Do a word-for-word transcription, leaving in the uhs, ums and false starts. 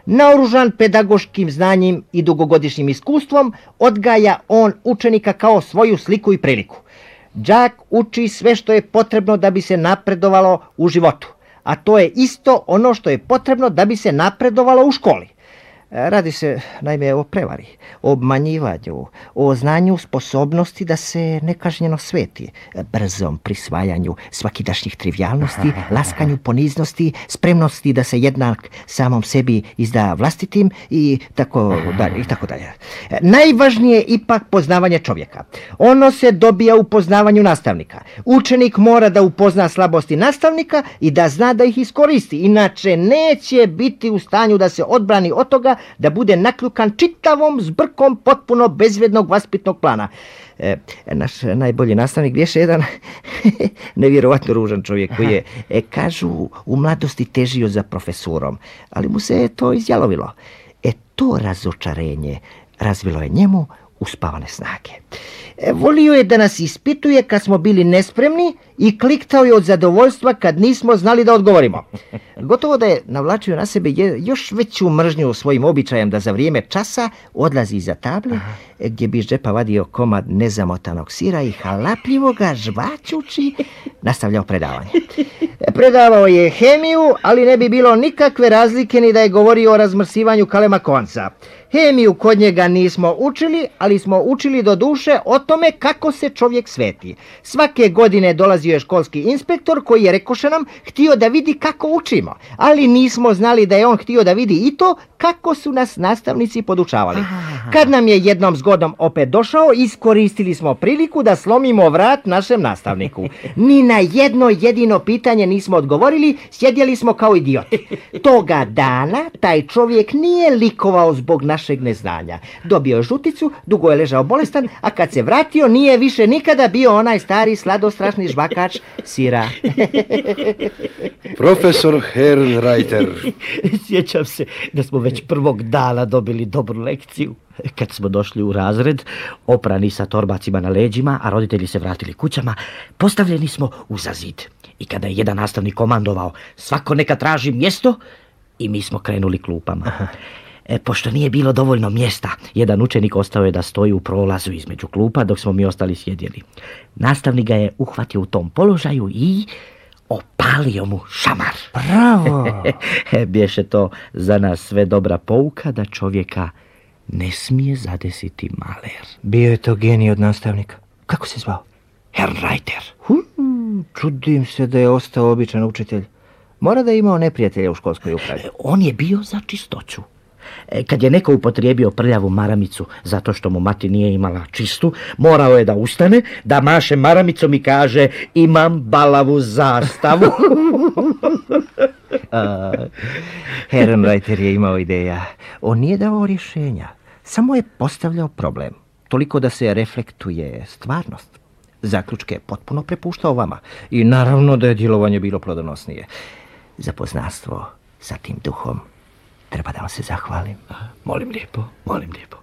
Naoružan pedagoškim znanjem i dugogodišnjim iskustvom, odgaja on učenika kao svoju sliku i priliku. Đak uči sve što je potrebno da bi se napredovalo u životu, a to je isto ono što je potrebno da bi se napredovalo u školi. Radi se naime o prevari, o obmanjivanju, o znanju sposobnosti da se nekažnjeno sveti, brzom prisvajanju svakidašnjih trivijalnosti, laskanju poniznosti, spremnosti da se jednak samom sebi izda vlastitim i tako dalje i tako dalje. Najvažnije je ipak poznavanje čovjeka. Ono se dobija u poznavanju nastavnika. Učenik mora da upozna slabosti nastavnika i da zna da ih iskoristi, inače neće biti u stanju da se odbrani od toga da bude nakljukan čitavom zbrkom potpuno bezvrednog vaspitnog plana. E, naš najbolji nastavnik bješe jedan nevjerovatno ružan čovjek koji je, e, kažu, u mladosti težio za profesurom, ali mu se to izjalovilo. E, to razočarenje razvilo je njemu uspavane snage. E, volio je da nas ispituje kad smo bili nespremni i kliktao je od zadovoljstva kad nismo znali da odgovorimo. Gotovo da je navlačio na sebe još veću mržnju svojim običajem da za vrijeme časa odlazi iza table, aha, gdje bi iz džepa vadio komad nezamotanog sira i halapljivo ga žvačući nastavljao predavanje. Predavao je hemiju, ali ne bi bilo nikakve razlike ni da je govorio o razmrsivanju kalema konca. Hemiju kod njega nismo učili, ali smo učili do duše o tome kako se čovjek sveti. Svake godine dolazio je školski inspektor koji je, rekoše nam, htio da vidi kako učimo, ali nismo znali da je on htio da vidi i to kako su nas nastavnici podučavali. Kad nam je jednom zgodom opet došao, iskoristili smo priliku da slomimo vrat našem nastavniku. Ni na jedno jedino pitanje nismo odgovorili, sjedjeli smo kao idioti. Toga dana taj čovjek nije likovao zbog našeg neznanja. Dobio je žuticu, dugo je ležao bolestan, a kad se vratio nije više nikada bio onaj stari sladostrašni žvakač sira. Profesor Herrenreiter. Sjećam se da smo već prvog dana dobili dobru lekciju. Kad smo došli u razred, oprani sa torbacima na leđima, a roditelji se vratili kućama, postavljeni smo uza zid. I kada je jedan nastavnik komandovao, svako neka traži mjesto, i mi smo krenuli klupama. E, pošto nije bilo dovoljno mjesta, jedan učenik ostao je da stoji u prolazu između klupa dok smo mi ostali sjedjeli. Nastavnik ga je uhvatio u tom položaju i opalio mu šamar. Bravo! Bješe to za nas sve dobra pouka da čovjeka ne smije zadesiti maler. Bio je to genij od nastavnika. Kako se zvao? Herrenreiter. Hmm, čudim se da je ostao običan učitelj. Mora da je imao neprijatelja u školskoj upravi. On je bio za čistoću. Kad je neko upotrijebio prljavu maramicu zato što mu mati nije imala čistu, morao je da ustane, da maše maramicom i kaže: imam balavu zastavu. A, Herrenreiter je imao ideja. On nije davao rješenja, samo je postavljao problem, toliko da se reflektuje stvarnost. Zaključke je potpuno prepuštao vama i naravno da je djelovanje bilo plodonosnije. Za poznanstvo sa tim duhom treba da vam se zahvalim. Molim lijepo, molim lijepo.